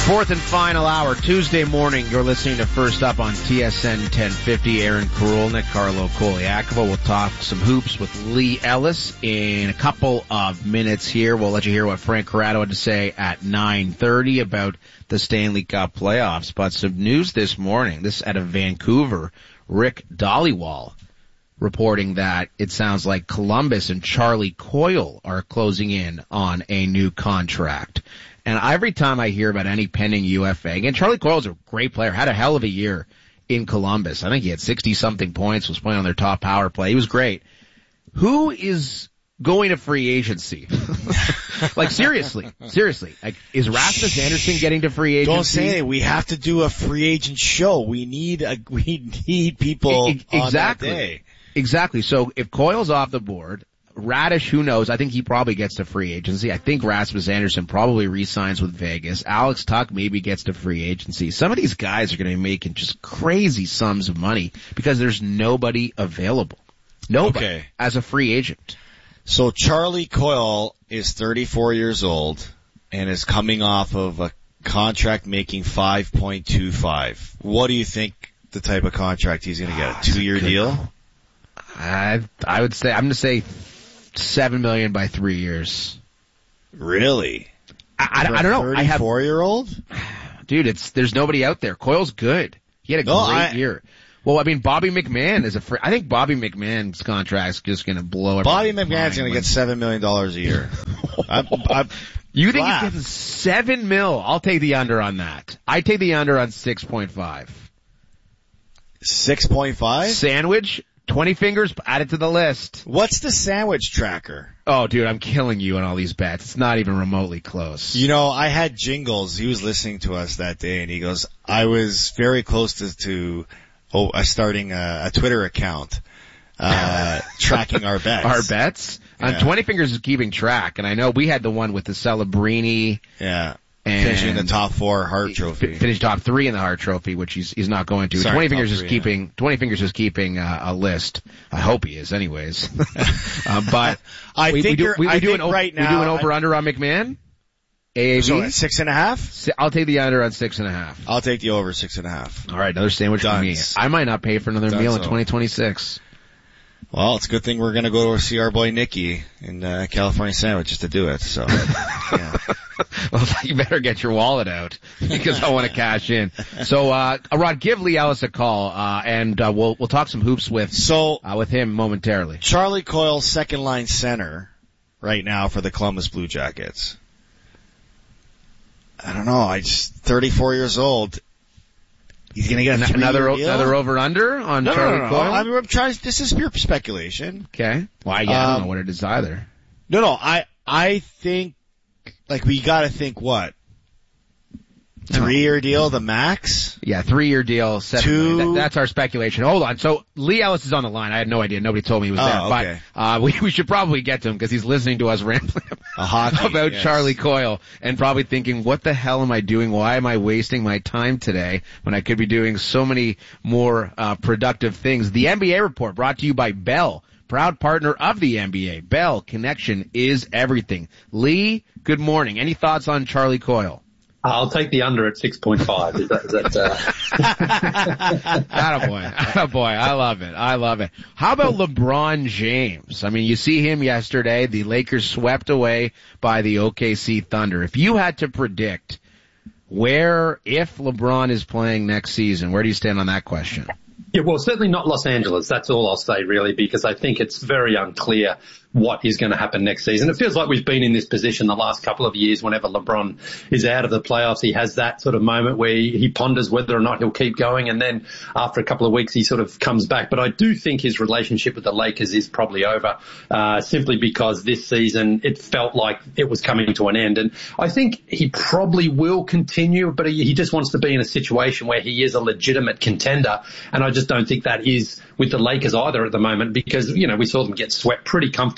Fourth and final hour, Tuesday morning. You're listening to First Up on TSN 1050. Aaron Karolnik, Carlo Koliakova. We'll talk some hoops with Lee Ellis in a couple of minutes here. We'll let you hear what Frank Corrado had to say at 9:30 about the Stanley Cup playoffs. But some news this morning, this out of Vancouver, Rick Dhaliwal reporting that it sounds like Columbus and Charlie Coyle are closing in on a new contract. And every time I hear about any pending UFA, again, Charlie Coyle's a great player, had a hell of a year in Columbus. I think he had 60-something points, was playing on their top power play. He was great. Who is going to free agency? Like, seriously. Like, is Rasmus Andersson getting to free agency? Don't say it. We have to do a free agent show. We need people on that day. Exactly. So if Coyle's off the board, Radish, who knows? I think he probably gets to free agency. I think Rasmus Andersson probably re-signs with Vegas. Alex Tuch maybe gets to free agency. Some of these guys are going to be making just crazy sums of money because there's nobody available. Nobody as a free agent. So Charlie Coyle is 34 years old and is coming off of a contract making $5.25. What do you think the type of contract he's going to get? A 2-year deal? I would say, I'm going to say $7 million by 3 years. Really? I don't know. 34-year-old? Dude, there's nobody out there. Coyle's good. He had a great year. Well, I mean, Bobby McMahon is I think Bobby McMahon's contract's just going to blow Bobby McMahon's going to get $7 million a year. You think he's getting $7 million? I'll take the under on that. I take the under on 6.5. 6.5? Sandwich? 20 fingers, add it to the list. What's the sandwich tracker? Oh, dude, I'm killing you on all these bets. It's not even remotely close. You know, I had Jingles. He was listening to us that day, and he goes, I was very close to starting a Twitter account, tracking our bets. Our bets? Yeah. 20 Fingers is keeping track, and I know we had the one with the Celebrini. Yeah. And finishing the top 4 Hart Trophy. Finished top 3 in the Hart Trophy, which he's not going to. 20 Fingers is keeping, 20 Fingers is keeping a list. I hope he is anyways. But we do an over under on McMahon. AAV? So at 6.5? I'll take the under on 6.5. I'll take the over 6.5. All right, another sandwich for me. I might not pay for another meal in 2026. Well, it's a good thing we're going to go see our boy Nicky in California Sandwiches to do it. So, yeah. Well, you better get your wallet out because I want to cash in. So, Rod, give Lee Ellis a call, and we'll talk some hoops with him momentarily. Charlie Coyle, second line center right now for the Columbus Blue Jackets. I don't know. 34 years old. He's going to get another over under on Charlie Coyle? I'm trying. This is pure speculation. Okay. Well, I don't know what it is either. No. I think, we got to think what? 3-year deal, the max? Yeah, 3-year deal. 7 million. That's our speculation. Hold on. So Lee Ellis is on the line. I had no idea. Nobody told me he was there. Okay. But we should probably get to him because he's listening to us rambling about Charlie Coyle and probably thinking, what the hell am I doing? Why am I wasting my time today when I could be doing so many more productive things? The NBA report brought to you by Bell, proud partner of the NBA. Bell, connection is everything. Lee, good morning. Any thoughts on Charlie Coyle? I'll take the under at 6.5. Is that Attaboy. I love it. How about LeBron James? I mean, you see him yesterday. The Lakers swept away by the OKC Thunder. If you had to predict if LeBron is playing next season, where do you stand on that question? Yeah, well, certainly not Los Angeles. That's all I'll say, really, because I think it's very unclear what is going to happen next season. It feels like we've been in this position the last couple of years. Whenever LeBron is out of the playoffs, he has that sort of moment where he ponders whether or not he'll keep going, and then after a couple of weeks he sort of comes back. But I do think his relationship with the Lakers is probably over, simply because this season it felt like it was coming to an end. And I think he probably will continue, but he just wants to be in a situation where he is a legitimate contender, and I just don't think that is with the Lakers either at the moment, because, we saw them get swept pretty comfortably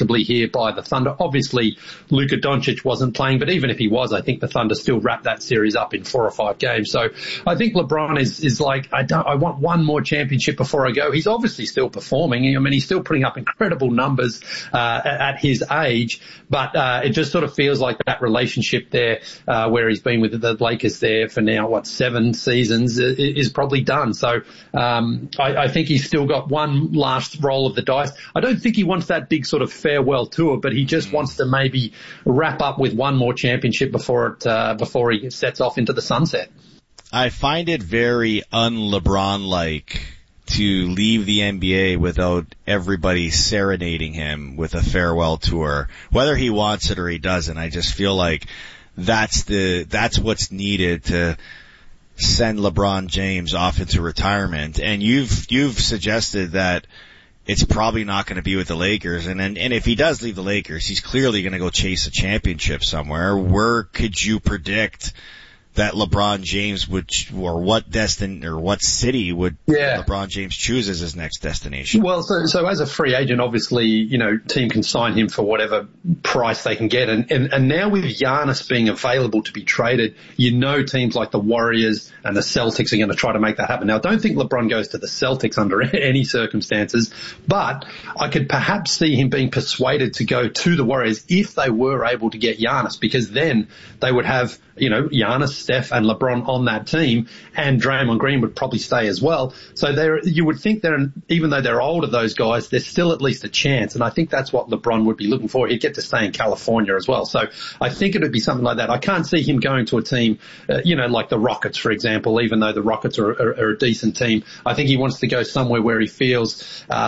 comfortably here by the Thunder. Obviously, Luka Doncic wasn't playing, but even if he was, I think the Thunder still wrapped that series up in 4 or 5 games. So I think LeBron is like, I want one more championship before I go. He's obviously still performing. I mean, he's still putting up incredible numbers at his age, but it just sort of feels like that relationship there, where he's been with the Lakers there for now, 7 seasons, is probably done. So I think he's still got one last roll of the dice. I don't think he wants that big sort of farewell tour, but he just wants to maybe wrap up with one more championship before he sets off into the sunset. I find it very un-LeBron-like to leave the NBA without everybody serenading him with a farewell tour, whether he wants it or he doesn't. I just feel like that's what's needed to send LeBron James off into retirement. And you've suggested that it's probably not going to be with the Lakers. And if he does leave the Lakers, he's clearly going to go chase a championship somewhere. Where could you predict that LeBron James would, or what city would LeBron James choose as his next destination? Well, so as a free agent, obviously, team can sign him for whatever price they can get. And now with Giannis being available to be traded, teams like the Warriors and the Celtics are going to try to make that happen. Now, I don't think LeBron goes to the Celtics under any circumstances, but I could perhaps see him being persuaded to go to the Warriors if they were able to get Giannis, because then they would have, Giannis, Steph and LeBron on that team, and Draymond Green would probably stay as well. So you would think even though they're older, those guys, there's still at least a chance. And I think that's what LeBron would be looking for. He'd get to stay in California as well. So I think it would be something like that. I can't see him going to a team, like the Rockets, for example, even though the Rockets are a decent team. I think he wants to go somewhere where he feels,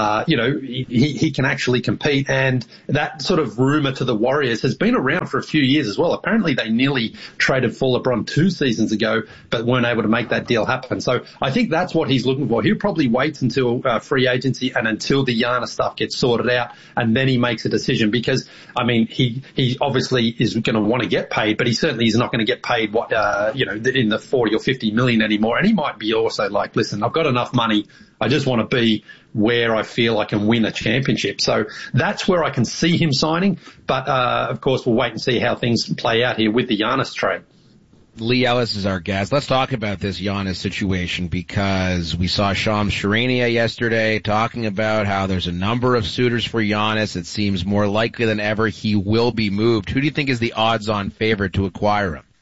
he can actually compete. And that sort of rumor to the Warriors has been around for a few years as well. Apparently they nearly traded for LeBron 2 seasons ago, but weren't able to make that deal happen. So I think that's what he's looking for. He'll probably wait until free agency and until the Giannis stuff gets sorted out, and then he makes a decision, because, I mean, he obviously is going to want to get paid, but he certainly is not going to get paid in the 40 or 50 million anymore. And he might be also like, listen, I've got enough money. I just want to be where I feel I can win a championship. So that's where I can see him signing. But, of course, we'll wait and see how things play out here with the Giannis trade. Lee Ellis is our guest. Let's talk about this Giannis situation, because we saw Shams Charania yesterday talking about how there's a number of suitors for Giannis. It seems more likely than ever he will be moved. Who do you think is the odds-on favorite to acquire him?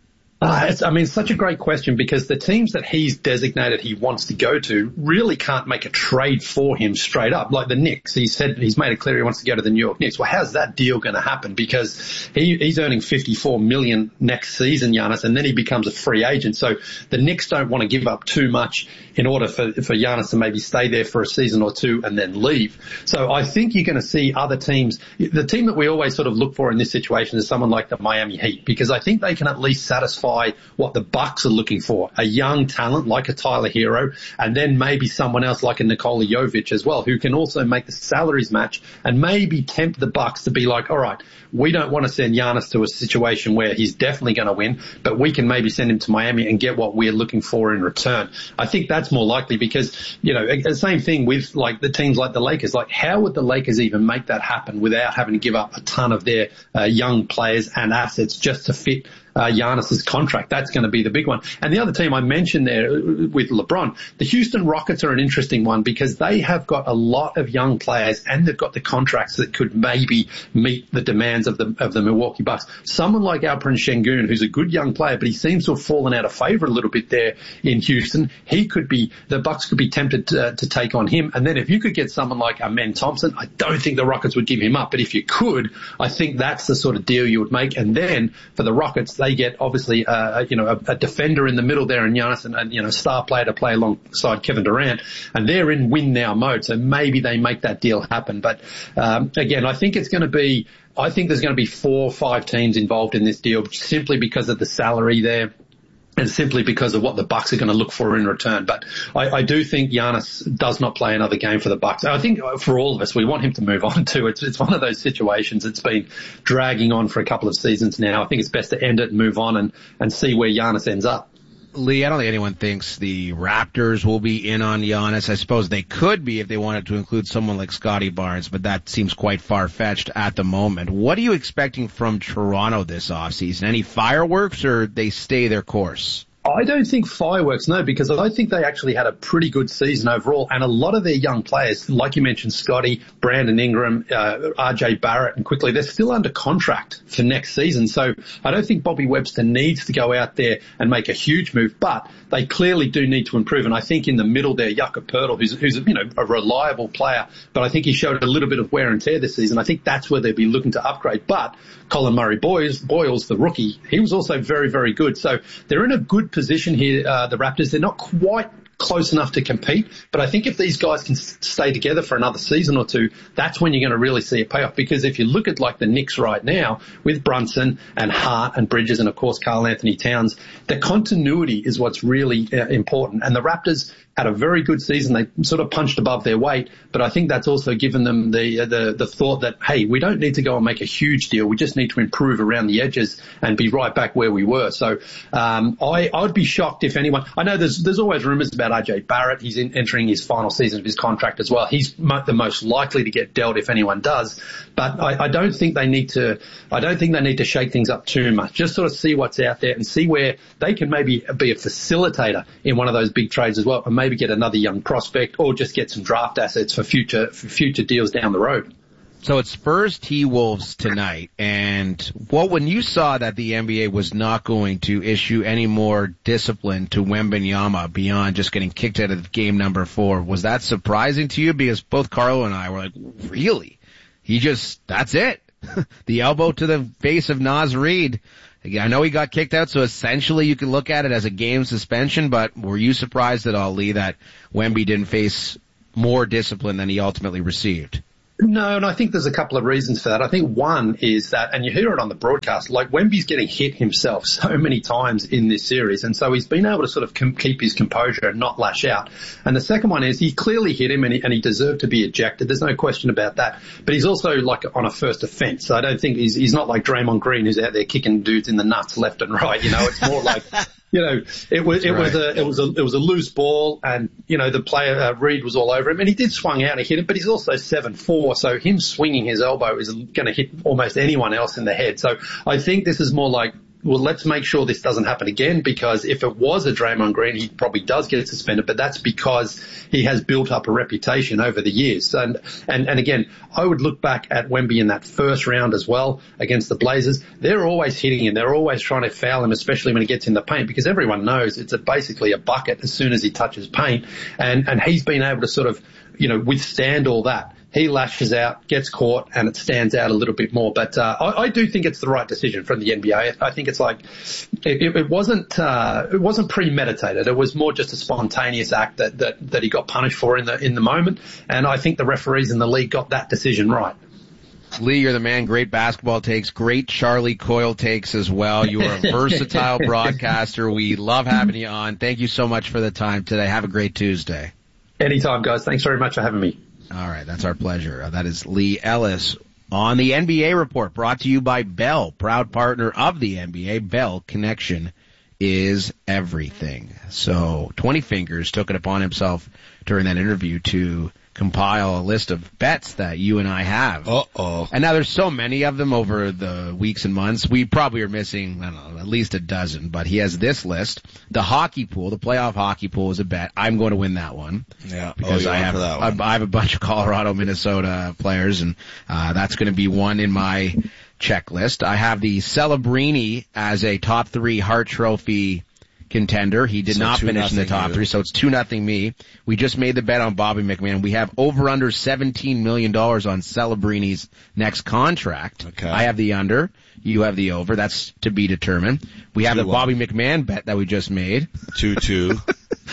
It's such a great question, because the teams that he's designated he wants to go to really can't make a trade for him straight up. Like the Knicks, he's made it clear he wants to go to the New York Knicks. Well, how's that deal going to happen? Because he's earning $54 million next season, Giannis, and then he becomes a free agent. So the Knicks don't want to give up too much in order for Giannis to maybe stay there for a season or two and then leave. So I think you're going to see other teams. The team that we always sort of look for in this situation is someone like the Miami Heat, because I think they can at least satisfy what the Bucks are looking for, a young talent like a Tyler Hero, and then maybe someone else like a Nikola Jovic as well, who can also make the salaries match and maybe tempt the Bucks to be like, all right, we don't want to send Giannis to a situation where he's definitely going to win, but we can maybe send him to Miami and get what we're looking for in return. I think that's more likely, because, the same thing with like the teams like the Lakers. Like, how would the Lakers even make that happen without having to give up a ton of their young players and assets just to fit Giannis's contract? That's going to be the big one. And the other team I mentioned there with LeBron, the Houston Rockets are an interesting one, because they have got a lot of young players and they've got the contracts that could maybe meet the demands of the Milwaukee Bucks. Someone like Alperen Sengun, who's a good young player, but he seems to have fallen out of favor a little bit there in Houston. The Bucks could be tempted to take on him. And then if you could get someone like Amen Thompson, I don't think the Rockets would give him up, but if you could, I think that's the sort of deal you would make. And then for the Rockets, they get obviously a defender in the middle there in Giannis, and a star player to play alongside Kevin Durant, and they're in win now mode. So maybe they make that deal happen. But again, I think there's going to be 4 or 5 teams involved in this deal, simply because of the salary there, and simply because of what the Bucks are going to look for in return. But I do think Giannis does not play another game for the Bucks. I think for all of us, we want him to move on too. It's one of those situations that's been dragging on for a couple of seasons now. I think it's best to end it and move on and see where Giannis ends up. Lee, I don't think anyone thinks the Raptors will be in on Giannis. I suppose they could be if they wanted to include someone like Scotty Barnes, but that seems quite far-fetched at the moment. What are you expecting from Toronto this offseason? Any fireworks, or they stay their course? I don't think fireworks, no, because I think they actually had a pretty good season overall. And a lot of their young players, like you mentioned, Scotty, Brandon Ingram, RJ Barrett, and quickly, they're still under contract for next season. So I don't think Bobby Webster needs to go out there and make a huge move, but they clearly do need to improve. And I think in the middle there, Jakob Poeltl, who's a reliable player, but I think he showed a little bit of wear and tear this season. I think that's where they'd be looking to upgrade. But Colin Murray-Boyles, the rookie, he was also very, very good. So they're in a good position here, the Raptors. They're not quite close enough to compete, but I think if these guys can stay together for another season or two, that's when you're going to really see a payoff. Because if you look at like the Knicks right now with Brunson and Hart and Bridges and of course Karl Anthony Towns, the continuity is what's really important. And the Raptors had a very good season. They sort of punched above their weight, but I think that's also given them the thought that, hey, we don't need to go and make a huge deal. We just need to improve around the edges and be right back where we were. So I would be shocked if anyone. I know there's always rumors about RJ Barrett. He's entering his final season of his contract as well. He's the most likely to get dealt if anyone does. But I don't think they need to. I don't think they need to shake things up too much. Just sort of see what's out there and see where they can maybe be a facilitator in one of those big trades as well, and maybe get another young prospect or just get some draft assets for future deals down the road. So it's Spurs T-Wolves tonight, and when you saw that the NBA was not going to issue any more discipline to Wembanyama beyond just getting kicked out of game number 4, was that surprising to you? Because both Carlo and I were like, really? That's it? The elbow to the face of Naz Reid. I know he got kicked out, so essentially you can look at it as a game suspension, but were you surprised at all, Lee, that Wemby didn't face more discipline than he ultimately received? No, and I think there's a couple of reasons for that. I think one is that, and you hear it on the broadcast, like Wemby's getting hit himself so many times in this series, and so he's been able to sort of keep his composure and not lash out. And the second one is he clearly hit him and he deserved to be ejected. There's no question about that. But he's also like on a first offence. So I don't think he's not like Draymond Green who's out there kicking dudes in the nuts left and right. It's more like it was a loose ball, and the player Reid was all over him, and he did swing out and hit him, but he's also 7'4", so him swinging his elbow is going to hit almost anyone else in the head. So I think this is more like, well, let's make sure this doesn't happen again, because if it was a Draymond Green, he probably does get suspended, but that's because he has built up a reputation over the years. And again, I would look back at Wemby in that first round as well against the Blazers. They're always hitting him. They're always trying to foul him, especially when he gets in the paint, because everyone knows it's basically a bucket as soon as he touches paint. And he's been able to sort of, withstand all that. He lashes out, gets caught, and it stands out a little bit more. But I do think it's the right decision from the NBA. I think it's like it wasn't premeditated. It was more just a spontaneous act that he got punished for in the moment. And I think the referees in the league got that decision right. Lee, you're the man. Great basketball takes. Great Charlie Coyle takes as well. You are a versatile broadcaster. We love having you on. Thank you so much for the time today. Have a great Tuesday. Anytime, guys. Thanks very much for having me. All right, that's our pleasure. That is Lee Ellis on the NBA Report, brought to you by Bell, proud partner of the NBA. Bell, connection is everything. So 20 Fingers took it upon himself during that interview to compile a list of bets that you and I have. Uh-oh. And now there's so many of them over the weeks and months. We probably are missing, I don't know, at least a dozen, but he has this list. The hockey pool, the playoff hockey pool is a bet. I'm going to win that one. Yeah. Because I have a bunch of Colorado, Minnesota players, and that's going to be one in my checklist. I have the Celebrini as a top 3 Hart Trophy contender. He did not finish in the top 3, so it's 2-0 me. We just made the bet on Bobby McMahon. We have over under $17 million on Celebrini's next contract. Okay. I have the under. You have the over. That's to be determined. We have the Bobby McMahon bet that we just made. 2-2.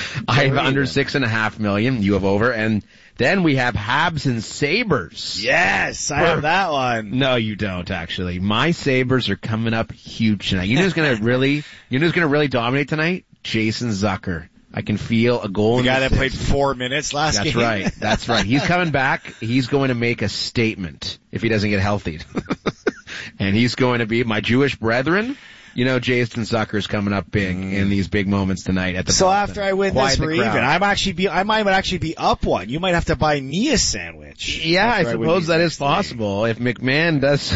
I have under $6.5 million. You have over. And then we have Habs and Sabres. Yes, I have that one. No, you don't, actually. My Sabres are coming up huge tonight. You know who's gonna really dominate tonight? Jason Zucker. I can feel a goal. The guy that played 4 minutes last game. That's right. He's coming back. He's going to make a statement if he doesn't get healthy. And he's going to be my Jewish brethren. You know, Jason Zucker's coming up big in these big moments tonight at the So Boston. after I win this, we're even. I might actually be up one. You might have to buy me a sandwich. Yeah, I suppose that is possible. If McMahon does,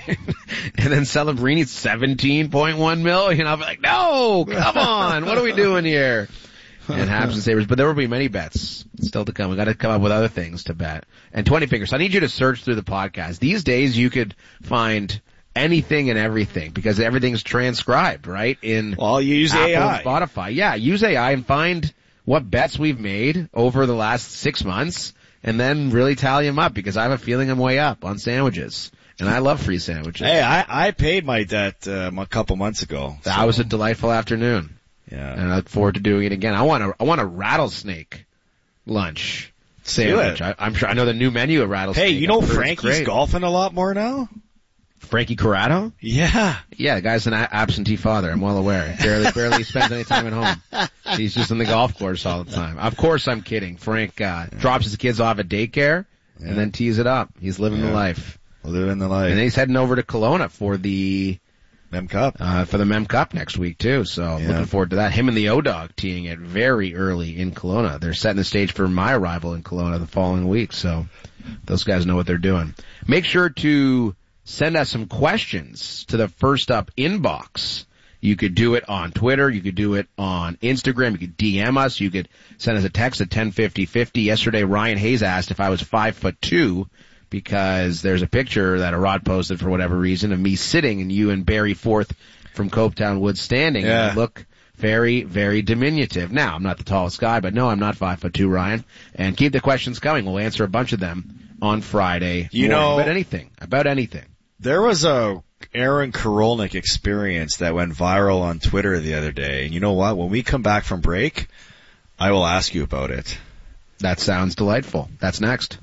and then Celebrini's $17.1 million, I'll be like, no, come on, what are we doing here? And Habs and Sabres, but there will be many bets still to come. We got to come up with other things to bet. And 20 fingers. So I need you to search through the podcast. These days you could find anything and everything because everything's transcribed, right? In you use Apple AI. and Spotify. Yeah, use AI and find what bets we've made over the last 6 months and then really tally them up because I have a feeling I'm way up on sandwiches. And I love free sandwiches. Hey, I paid my debt a couple months ago. That was a delightful afternoon. Yeah. And I look forward to doing it again. I want a rattlesnake lunch sandwich. I'm sure I know the new menu of rattlesnake. Hey, you know Frankie's golfing a lot more now? Frankie Corrado? Yeah. Yeah, the guy's an absentee father. I'm well aware. Barely spends any time at home. He's just on the golf course all the time. Of course I'm kidding. Frank, drops his kids off at daycare and then tees it up. He's living the life. Living the life. And then he's heading over to Kelowna for the Mem Cup. For the Mem Cup next week too. So looking forward to that. Him and the O-Dog teeing it very early in Kelowna. They're setting the stage for my arrival in Kelowna the following week. So those guys know what they're doing. Make sure to send us some questions to the First Up inbox. You could do it on Twitter. You could do it on Instagram. You could DM us. You could send us a text at 105050. Yesterday, Ryan Hayes asked if I was 5'2", because there's a picture that Arad posted for whatever reason of me sitting and you and Barry Forth from Copetown Woods standing. Yeah. And I look very, very diminutive. Now, I'm not the tallest guy, but no, I'm not 5'2", Ryan. And keep the questions coming. We'll answer a bunch of them on Friday. About anything. There was a Aaron Korolnik experience that went viral on Twitter the other day. And you know what? When we come back from break, I will ask you about it. That sounds delightful. That's next.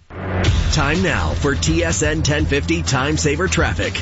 Time now for TSN 1050 Time Saver Traffic.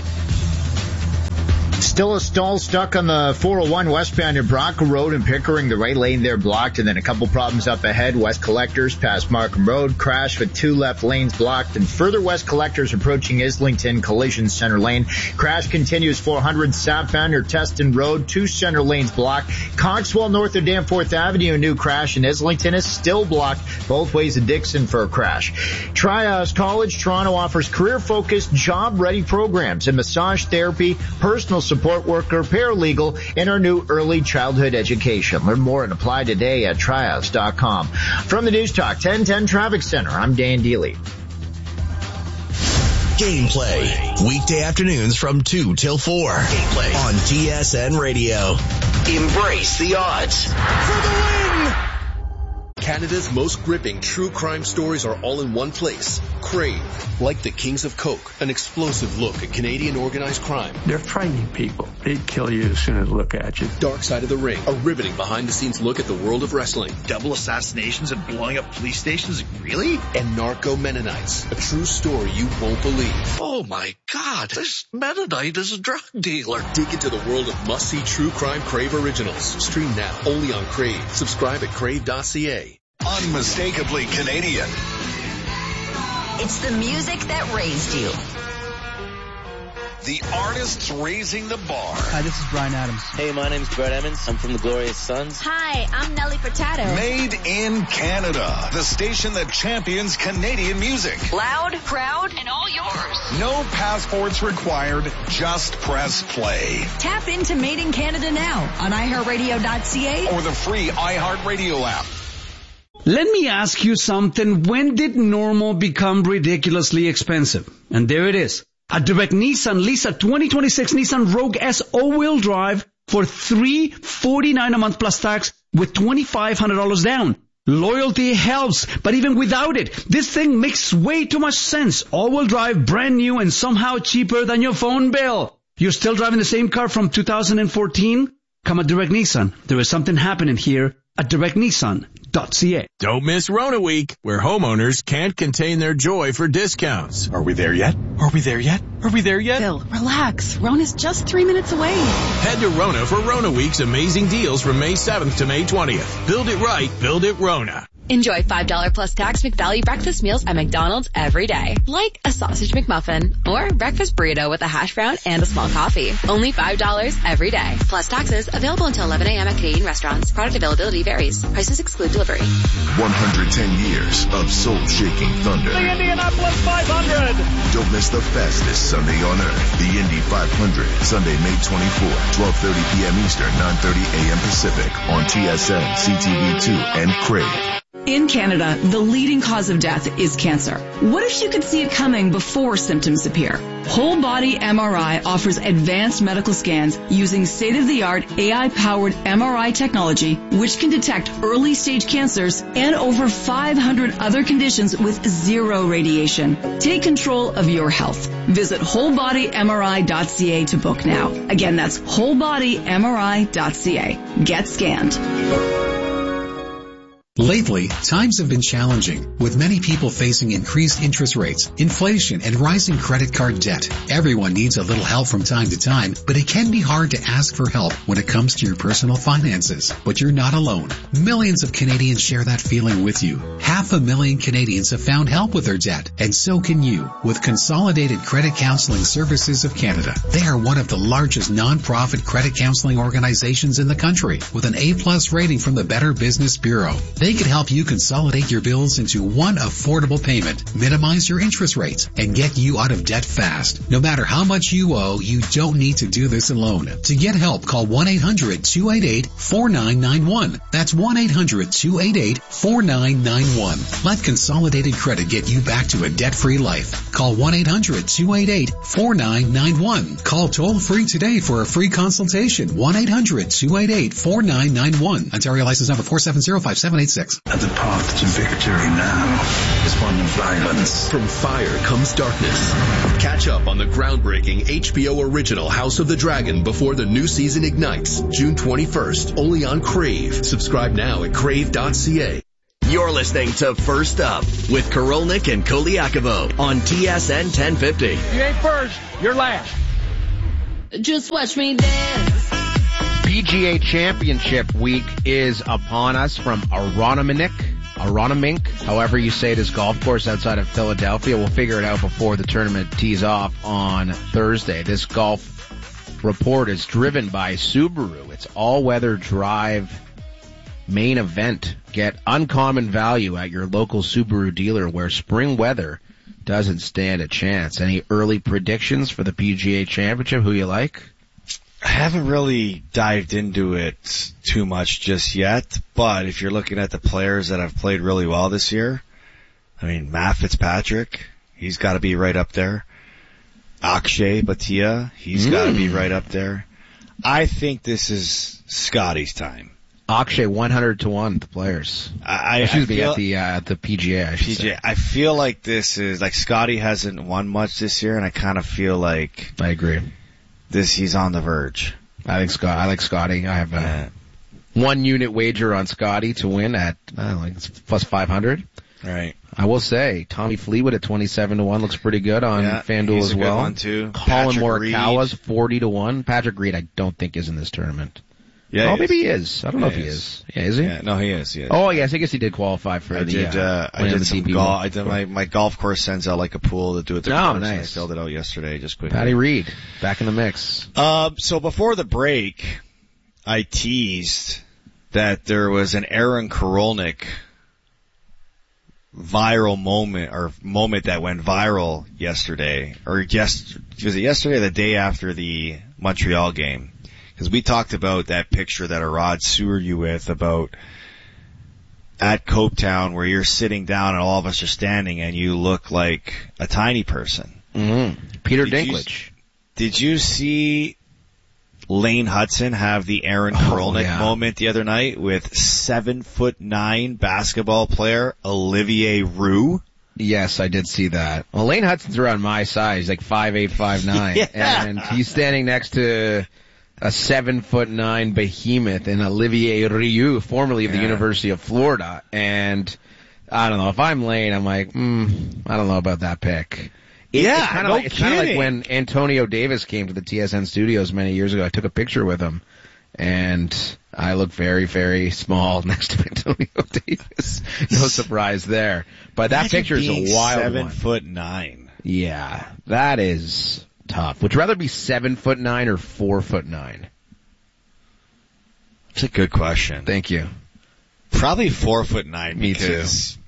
Still a stall stuck on the 401 westbound at Bronco Road and Pickering. The right lane there blocked, and then a couple problems up ahead. West Collectors past Markham Road. Crash with 2 left lanes blocked, and further West Collectors approaching Islington. Collision center lane. Crash continues 400 southbound near Teston Road. 2 center lanes blocked. Coxwell north of Danforth Avenue. A new crash in Islington is still blocked both ways of Dixon for a crash. Trias College Toronto offers career-focused, job-ready programs in massage therapy, personal support worker, paralegal, and our new early childhood education. Learn more and apply today at trios.com. From the News Talk 1010 Traffic Center, I'm Dan Dealey. Gameplay. Weekday afternoons from 2 till 4. Gameplay on TSN Radio. Embrace the odds. For the win! Canada's most gripping true crime stories are all in one place. Crave. Like the Kings of Coke, an explosive look at Canadian organized crime. They're frightening people. They'd kill you as soon as they look at you. Dark Side of the Ring, a riveting behind-the-scenes look at the world of wrestling. Double assassinations and blowing up police stations? Really? And Narco Mennonites, a true story you won't believe. Oh my God, this Mennonite is a drug dealer. Dig into the world of must-see true crime Crave originals. Stream now, only on Crave. Subscribe at crave.ca. Unmistakably Canadian. It's the music that raised you. The artists raising the bar. Hi, this is Bryan Adams. Hey, my name's Brett Emmons. I'm from the Glorious Sons. Hi, I'm Nelly Furtado. Made in Canada. The station that champions Canadian music. Loud, proud, and all yours. No passports required. Just press play. Tap into Made in Canada now on iHeartRadio.ca or the free iHeartRadio app. Let me ask you something. When did normal become ridiculously expensive? And there it is. At Direct Nissan, lease a 2026 Nissan Rogue S all-wheel drive for $349 a month plus tax with $2,500 down. Loyalty helps, but even without it, this thing makes way too much sense. All-wheel drive, brand new, and somehow cheaper than your phone bill. You're still driving the same car from 2014? Come at Direct Nissan. There is something happening here at directnissan.ca. Don't miss Rona Week, where homeowners can't contain their joy for discounts. Are we there yet? Are we there yet? Are we there yet? Phil, relax. Rona's just 3 minutes away. Head to Rona for Rona Week's amazing deals from May 7th to May 20th. Build it right, build it Rona. Enjoy $5 plus tax McValue breakfast meals at McDonald's every day. Like a sausage McMuffin or breakfast burrito with a hash brown and a small coffee. Only $5 every day. Plus taxes. Available until 11 a.m. at Canadian restaurants. Product availability varies. Prices exclude delivery. 110 years of soul-shaking thunder. The Indianapolis 500. Don't miss the fastest Sunday on earth. The Indy 500, Sunday, May 24, 12:30 p.m. Eastern, 9:30 a.m. Pacific on TSN, CTV2, and Crave. In Canada, the leading cause of death is cancer. What if you could see it coming before symptoms appear? Whole Body MRI offers advanced medical scans using state-of-the-art AI-powered MRI technology, which can detect early-stage cancers and over 500 other conditions with zero radiation. Take control of your health. Visit wholebodymri.ca to book now. Again, that's wholebodymri.ca. Get scanned. Lately, times have been challenging, with many people facing increased interest rates, inflation, and rising credit card debt. Everyone needs a little help from time to time, but it can be hard to ask for help when it comes to your personal finances. But you're not alone. Millions of Canadians share that feeling with you. 500,000 Canadians have found help with their debt, and so can you, with Consolidated Credit Counseling Services of Canada. They are one of the largest non-profit credit counseling organizations in the country, with an A+ rating from the Better Business Bureau. They can help you consolidate your bills into one affordable payment, minimize your interest rates, and get you out of debt fast. No matter how much you owe, you don't need to do this alone. To get help, call 1-800-288-4991. That's 1-800-288-4991. Let Consolidated Credit get you back to a debt-free life. Call 1-800-288-4991. Call toll-free today for a free consultation. 1-800-288-4991. Ontario license number 4705786. The path to victory now is one of violence. From fire comes darkness. Catch up on the groundbreaking HBO original House of the Dragon before the new season ignites. June 21st, only on Crave. Subscribe now at crave.ca. You're listening to First Up with Korolnik and Koliakovo on TSN 1050. You ain't first, you're last. Just watch me dance. PGA Championship week is upon us from Aronimink, however you say this golf course outside of Philadelphia. We'll figure it out before the tournament tees off on Thursday. This golf report is driven by Subaru. It's all-weather drive main event. Get uncommon value at your local Subaru dealer where spring weather doesn't stand a chance. Any early predictions for the PGA Championship? Who you like? I haven't really dived into it too much just yet, but if you're looking at the players that have played really well this year, I mean, Matt Fitzpatrick, he's got to be right up there. Akshay Bhatia, he's got to be right up there. I think this is Scotty's time. Akshay 100-1, the players. At the PGA, I should say. I feel like this is, like, Scotty hasn't won much this year, and I kind of feel like... I agree. He's on the verge. I like Scotty. I have a 1 unit wager on Scotty to win at, it's plus 500. Right. I will say, Tommy Fleetwood at 27-1 looks pretty good on FanDuel as well. Good one too. Colin Morikawa's 40-1. Patrick Reed, I don't think is in this tournament. Yeah. Maybe he is. I don't know if he is. Yeah, is he? Yeah, no, he is. Oh, yes, I guess he did qualify for I did some golf. My golf course sends out like a pool to do it. Nice. I filled it out yesterday just quickly. Patty Reed, back in the mix. So before the break, I teased that there was an Aaron Korolnik viral moment that went viral yesterday, was it yesterday or the day after the Montreal game? Because we talked about that picture that Arad sewered you with about at Copetown where you're sitting down and all of us are standing and you look like a tiny person. Mm-hmm. Peter Dinklage. Did you see Lane Hudson have the Aaron Korolnik moment the other night with 7'9" basketball player Olivier Roux? Yes, I did see that. Well, Lane Hudson's around my size, he's like 5'8", 5'9", and he's standing next to a 7'9" behemoth in Olivier Roux, formerly of the University of Florida. And I don't know, if I'm Lane, I'm like, I don't know about that pick. It's kind of like when Antonio Davis came to the TSN studios many years ago. I took a picture with him, And I look very, very small next to Antonio Davis. No surprise there. But that picture is a wild one. 7'9". Yeah, that is tough. Would you rather be 7'9" or 4'9"? That's a good question. Thank you. Probably 4'9". Me too.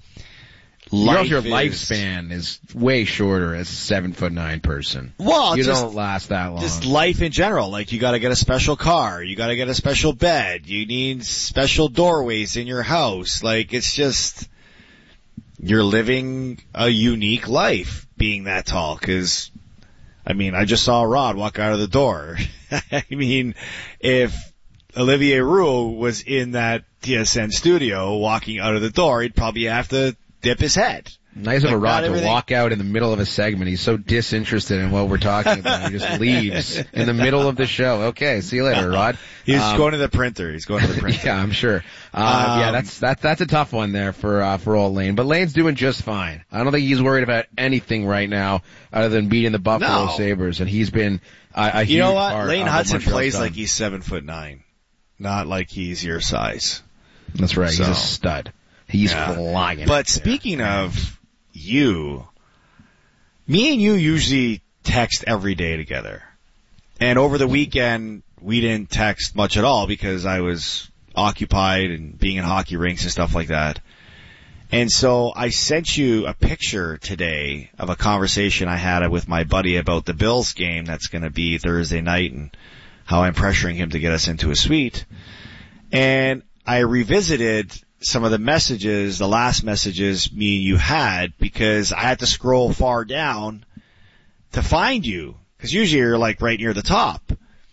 Your lifespan is way shorter as a 7'9" person. Well, you don't last that long. Just life in general. Like, you gotta get a special car. You gotta get a special bed. You need special doorways in your house. Like, it's just, you're living a unique life being that tall. Cause, I mean, I just saw Rod walk out of the door. I mean, if Olivier Roux was in that TSN studio walking out of the door, he'd probably have to dip his head. Nice of a Rod to walk out in the middle of a segment. He's so disinterested in what we're talking about. He just leaves in the middle of the show. Okay, see you later, Rod. He's going to the printer. Yeah, I'm sure. Yeah, that's a tough one there for old Lane. But Lane's doing just fine. I don't think he's worried about anything right now other than beating the Buffalo Sabres, and he's been a huge You know what? part Lane of Hudson Montreal's plays done. like he's 7'9", not like he's your size. That's right. He's a stud. He's flying. But speaking of you, me and you usually text every day together. And over the weekend, we didn't text much at all because I was occupied and being in hockey rinks and stuff like that. And so I sent you a picture today of a conversation I had with my buddy about the Bills game that's going to be Thursday night and how I'm pressuring him to get us into a suite. And I revisited some of the messages, the last messages me and you had, because I had to scroll far down to find you, because usually you're like right near the top.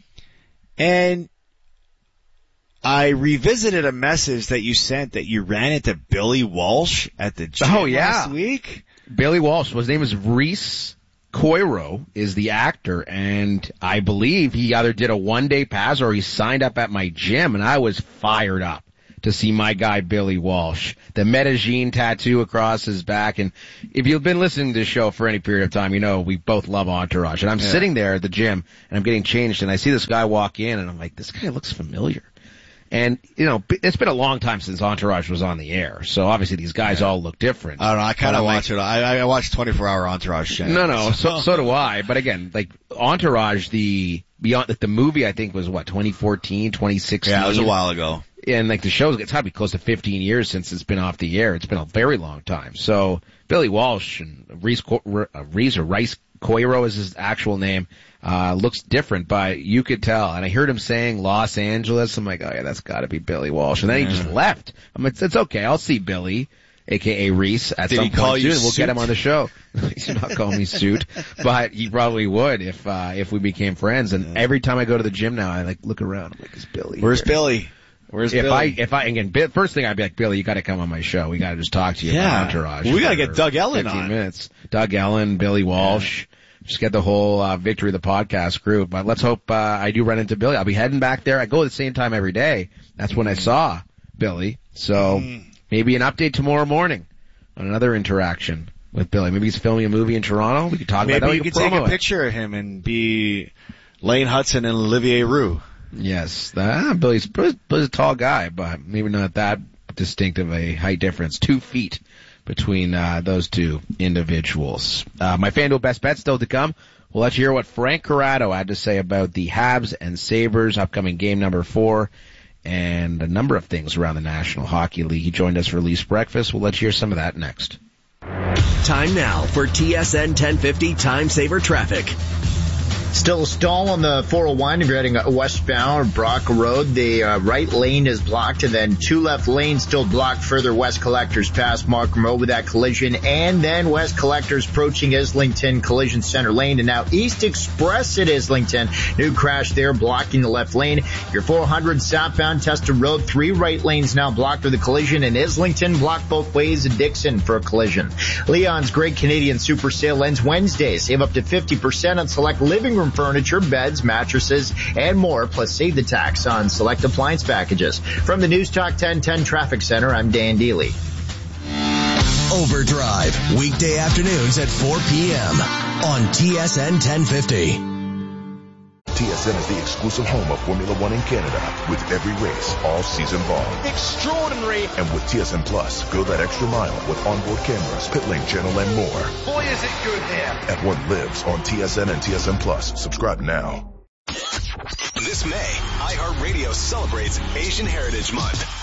And I revisited a message that you sent that you ran into Billy Walsh at the gym last week. Billy Walsh, his name is Reese Coiro, is the actor, and I believe he either did a one-day pass or he signed up at my gym, and I was fired up to see my guy Billy Walsh. The Medellin tattoo across his back. And if you've been listening to the show for any period of time, you know we both love Entourage. And I'm sitting there at the gym, and I'm getting changed, and I see this guy walk in, and I'm like, this guy looks familiar. And, you know, it's been a long time since Entourage was on the air, so obviously these guys all look different. I don't know, I kind of watch it. I watch 24-hour Entourage channels. No, so do I. But again, like, Entourage, the movie I think was, 2014, 2016? Yeah, it was a while ago. And like the show's, it's got to be close to 15 years since it's been off the air. It's been a very long time. So Billy Walsh and Rice Coiro is his actual name, looks different, but you could tell. And I heard him saying Los Angeles. I'm like, oh yeah, that's got to be Billy Walsh. And then he just left. I'm like, it's okay. I'll see Billy, aka Reese, at some point soon. We'll get him on the show. He's not calling me Suit, but he probably would if we became friends. And every time I go to the gym now, I like look around. I'm like, is Billy? Where's Billy? If I again, first thing I'd be like, Billy, you got to come on my show. We got to just talk to you about Entourage. We got to get Doug Ellen 15 on. minutes. Doug Ellen, Billy Walsh. Just get the whole Victory of the Podcast group. But let's hope I do run into Billy. I'll be heading back there. I go at the same time every day. That's when I saw Billy. So maybe an update tomorrow morning on another interaction with Billy. Maybe he's filming a movie in Toronto. We could talk about that. Maybe you could take a picture of him and be Lane Hudson and Olivier Roux. Yes, Billy's a tall guy, but maybe not that distinct of a height difference. 2 feet between those two individuals. My FanDuel best bet still to come. We'll let you hear what Frank Corrado had to say about the Habs and Sabres upcoming game number 4 and a number of things around the National Hockey League. He joined us for Leafs Breakfast. We'll let you hear some of that next. Time now for TSN 1050 Time Saver Traffic. Still a stall on the 401 if you're heading westbound Brock Road. The right lane is blocked, and then 2 left lanes still blocked further west collectors past Markham Road with that collision, and then west collectors approaching Islington collision center lane, and now East Express at Islington. New crash there blocking the left lane. Your 400 southbound Testa Road, 3 right lanes now blocked with a collision, and Islington blocked both ways at Dixon for a collision. Leon's Great Canadian Super Sale ends Wednesday. Save up to 50% on select living room furniture, beds, mattresses, and more, plus save the tax on select appliance packages. From the News Talk 1010 Traffic Center, I'm Dan Deely. Overdrive, weekday afternoons at 4 p.m. on TSN 1050. TSN is the exclusive home of Formula One in Canada, with every race all season long. Extraordinary. And with TSN Plus, go that extra mile with onboard cameras, pit lane channel, and more. Boy, is it good here. F1 lives on TSN and TSN Plus. Subscribe now. This May, iHeartRadio celebrates Asian Heritage Month.